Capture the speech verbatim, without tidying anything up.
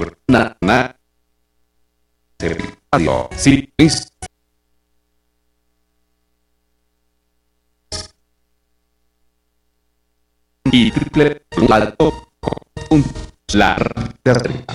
na, na. Adiós. Sí, es. Y triple plato. Un lar.